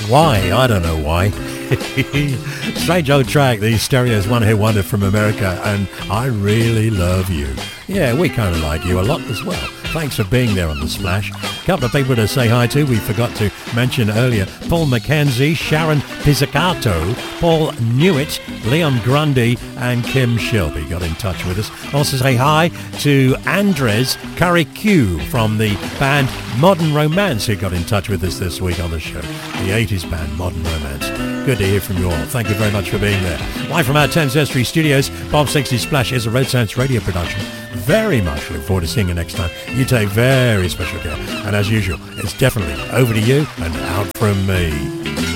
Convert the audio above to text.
Why? I don't know why. Strange old track, the Stereo's one-hit wonder from America, and I Really Love You. Yeah, we kind of like you a lot as well. Thanks for being there on The Splash. A couple of people to say hi to. We forgot to mention earlier. Paul McKenzie, Sharon Pizzicato, Paul Newitt, Leon Grundy, and Kim Shelby got in touch with us. Also say hi to Andres Carrique from the band Modern Romance, who got in touch with us this week on the show. The 80s band Modern Romance. Good to hear from you all. Thank you very much for being there. Live from our 10th Century Studios, Bob 60 Splash is a Red Sounds radio production. Very much look forward to seeing you next time. You take very special care. And as usual, it's definitely over to you and out from me.